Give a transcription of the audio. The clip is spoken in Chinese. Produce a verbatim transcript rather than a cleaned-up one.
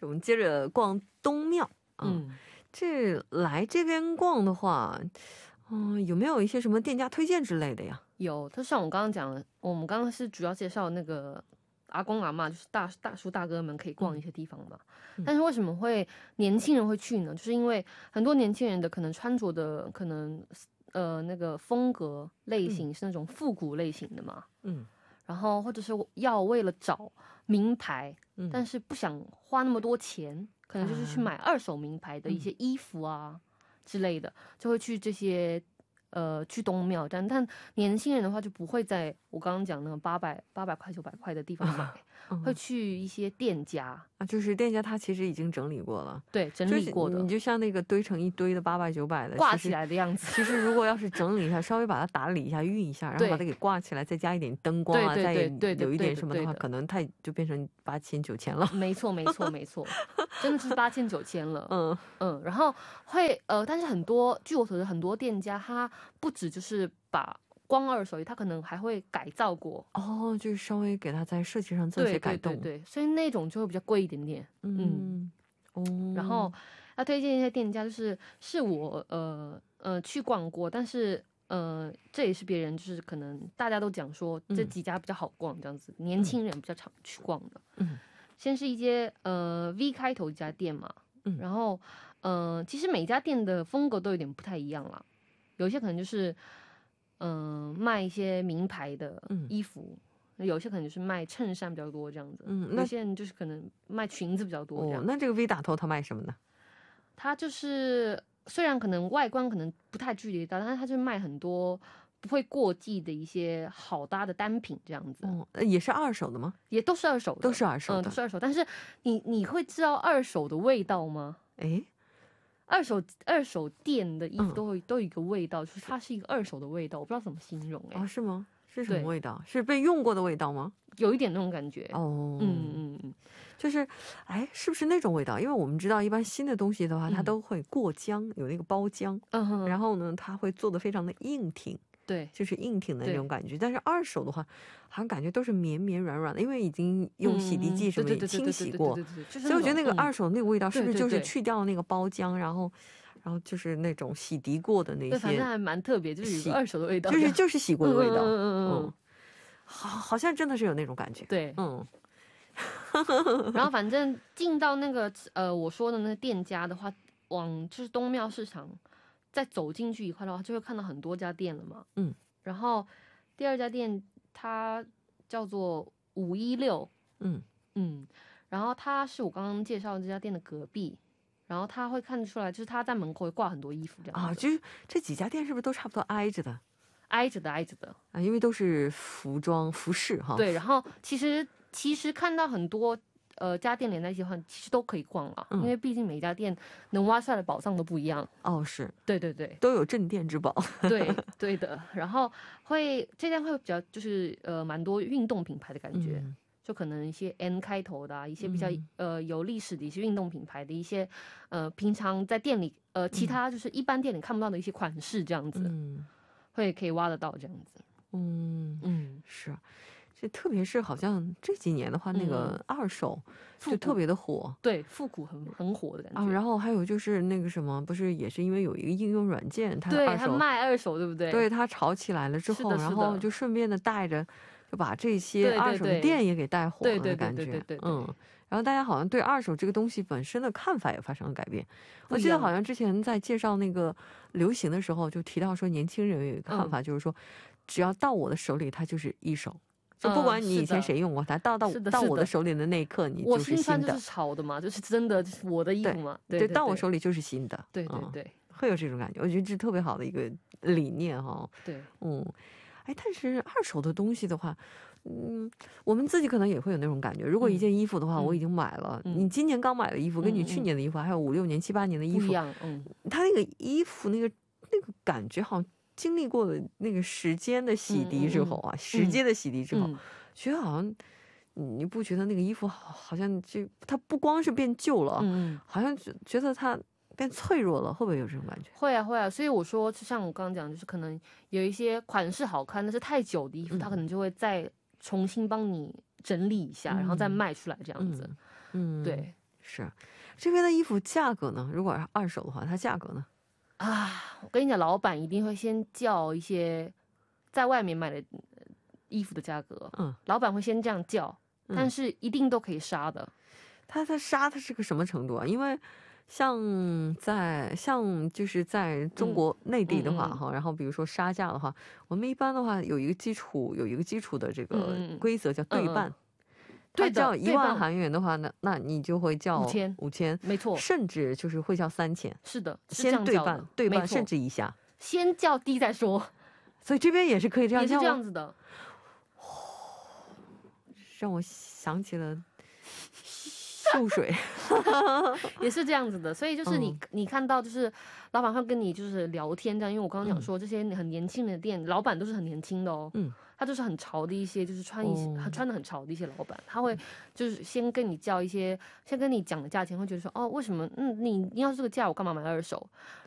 我们接着逛东庙。嗯，这来这边逛的话，嗯，有没有一些什么店家推荐之类的呀？ 有，就像我刚刚讲的，我们刚刚是主要介绍那个阿公阿嬷，就是大大叔大哥们可以逛一些地方嘛。嗯、但是为什么会年轻人会去呢？就是因为很多年轻人的可能穿着的可能呃那个风格类型是那种复古类型的嘛。嗯。然后或者是要为了找名牌，嗯、但是不想花那么多钱，可能就是去买二手名牌的一些衣服啊、嗯、之类的，就会去这些。呃，去东庙站，但年轻人的话就不会在我刚刚讲那个八百八百块九百块的地方买，嗯、会去一些店家啊，就是店家他其实已经整理过了， 对，整理过的， 就是、你就像那个堆成一堆的八百九百的挂起来的样子。 其实如果要是整理一下，稍微把它打理一下、熨一下，然后把它给挂起来，再加一点灯光啊，再有一点什么的话，可能它就变成八千九千了。 没错，没错，没错，真的是八千九千了。嗯嗯，然后会呃，但是很多据我所知，很多店家他。不止就是把光二手衣，他可能还会改造过哦，就是稍微给他在设计上做一些改动， 对对对对，所以那种就会比较贵一点点。嗯哦，然后要推荐一些店家，就是是我呃呃去逛过，但是呃这也是别人就是可能大家都讲说这几家比较好逛，这样子、嗯、年轻人比较常去逛的。嗯，先是一些呃 V 开头一家店嘛，嗯，然后呃其实每家店的风格都有点不太一样啦。有些可能就是，嗯、呃，卖一些名牌的衣服、嗯，有些可能就是卖衬衫比较多这样子。嗯，有些人就是可能卖裙子比较多这样。 哦，那这个 V 打头他卖什么呢？ 他就是虽然可能外观可能不太距离大，但是他就卖很多不会过季的一些好搭的单品这样子。 哦，也是二手的吗？ 也都是二手的， 都是二手的， 嗯，都是二手。但是你你会知道二手的味道吗？ 诶。 二手二手店的衣服都会、嗯、都有一个味道，就是它是一个二手的味道，我不知道怎么形容哎、欸。 哦，是吗？是什么味道？是被用过的味道吗？ 有一点那种感觉。 哦，嗯嗯嗯，就是，哎，是不是那种味道？因为我们知道，一般新的东西的话，它都会过浆，有那个包浆，嗯，然后呢，它会做的非常的硬挺。对，就是硬挺的那种感觉，但是二手的话好像感觉都是绵绵软软的，因为已经用洗涤剂什么清洗过，所以我觉得那个二手那个味道是不是就是去掉那个包浆，然后然后就是那种洗涤过的那些， 对，反正还蛮特别，就是有二手的味道， 就是就是洗过的味道。嗯嗯嗯，好，好像真的是有那种感觉。 对， 嗯。 然后反正进到那个呃我说的那个店家的话，往就是东庙市场再走进去一块的话，就会看到很多家店了嘛。嗯，然后第二家店它叫做五一六，嗯嗯，然后它是我刚刚介绍的这家店的隔壁，然后他会看得出来，就是他在门口会挂很多衣服这样啊，就是这几家店是不是都差不多挨着的？ 挨着的，挨着的啊，因为都是服装服饰哈。 对，然后其实其实看到很多。呃，家电连在一起的话，其实都可以逛了、嗯，因为毕竟每家店能挖出来的宝藏都不一样。 哦，是， 对对对， 都有镇店之宝。 对对的，然后会这家会比较就是呃蛮多运动品牌的感觉、嗯，就可能一些 N 开头的、啊，一些比较、嗯、呃有历史的一些运动品牌的一些呃平常在店里呃其他就是一般店里看不到的一些款式这样子，嗯，会可以挖得到这样子。 嗯嗯，是。这特别是好像这几年的话，那个二手就特别的火， 嗯、对，复古很很火的感觉啊。然后还有就是那个什么，不是也是因为有一个应用软件，它对它卖二手，对不对？ 对，它炒起来了之后，然后就顺便的带着，就把这些二手的店也给带火了的感觉。对对对，嗯。然后大家好像对二手这个东西本身的看法也发生了改变。我记得好像之前在介绍那个流行的时候，就提到说年轻人有一个看法，就是说，只要到我的手里，它就是一手。就不管你以前谁用过它，到到到我的手里的那一刻，你就是新的。 我新穿就是潮的嘛，就是真的，就是我的衣服嘛。 对，到我手里就是新的。 对对对， 会有这种感觉。我觉得这是特别好的一个理念哈。 对， 嗯，哎，但是二手的东西的话，嗯，我们自己可能也会有那种感觉。如果一件衣服的话，我已经买了，你今年刚买的衣服，跟你去年的衣服，还有五六年、七八年的衣服， 不一样。嗯， 它那个衣服那个那个感觉好像。经历过了那个时间的洗涤之后啊，嗯嗯、时间的洗涤之后，嗯、觉得好像你不觉得那个衣服好，好像就它不光是变旧了，嗯，好像觉得它变脆弱了，会不会有这种感觉？ 会啊，会啊。所以我说，就像我刚刚讲，就是可能有一些款式好看，但是太久的衣服，嗯、它可能就会再重新帮你整理一下，嗯、然后再卖出来这样子。嗯，嗯对。 是，这边的衣服价格呢？如果是二手的话，它价格呢？ 啊，我跟你讲，老板一定会先叫一些在外面买的衣服的价格，嗯，老板会先这样叫，但是一定都可以杀的。 他他杀他是个什么程度啊？因为像在像就是在中国内地的话哈，然后比如说杀价的话，我们一般的话有一个基础有一个基础的这个规则叫对半。他叫一万韩元的话，那那你就会叫五千， 五千， 没错， 甚至就是会叫三千。 是的， 先对半，对半甚至以下， 先叫低再说。 所以这边也是可以这样叫， 也是这样子的。 让我想起了秀水， 也是这样子的。所以就是你、嗯、你看到就是老板会跟你就是聊天这样，因为我刚刚讲说、嗯、这些很年轻的店老板都是很年轻的哦。嗯。他就是很潮的一些，就是穿一些、oh. 穿的很潮的一些老板，他会就是先跟你叫一些，先跟你讲的价钱，会觉得说哦，为什么嗯你你要是这个价，我干嘛买二手？